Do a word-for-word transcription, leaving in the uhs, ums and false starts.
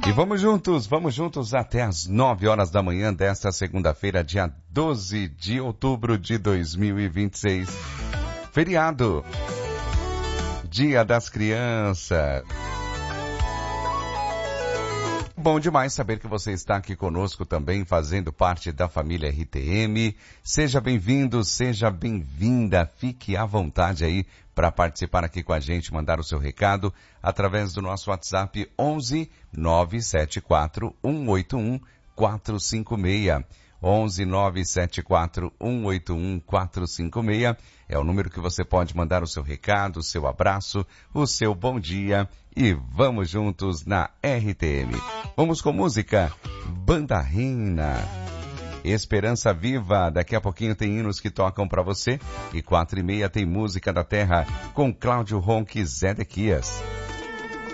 E vamos juntos, vamos juntos até às nove horas da manhã desta segunda-feira, dia doze de outubro de dois mil e vinte e seis. Feriado. Dia das Crianças. Bom demais saber que você está aqui conosco também, fazendo parte da família R T M. Seja bem-vindo, seja bem-vinda. Fique à vontade aí para participar aqui com a gente, mandar o seu recado através do nosso WhatsApp onze nove sete quatro um oito um quatro cinco seis. onze nove sete quatro um oito um quatro cinco seis é o número que você pode mandar o seu recado, o seu abraço, o seu bom dia e vamos juntos na R T M. Vamos com música. Banda Reina. Esperança Viva. Daqui a pouquinho tem hinos que tocam para você e quatro e meia tem Música da Terra com Cláudio Ronque Zedequias.